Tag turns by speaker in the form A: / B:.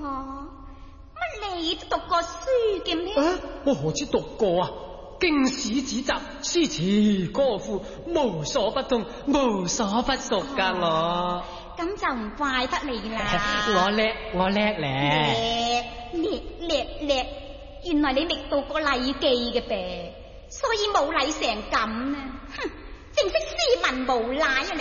A: 乜你都讀過書嘅咩？
B: 我何止讀過啊！經史子集，詩詞歌賦，無所不通，無所不熟噶我。
A: 咁就唔怪得你啦。
B: 我叻咧。
A: 叻，原來你未讀過禮記嘅唄，所以冇禮成咁啊！哼，正式斯文無賴啊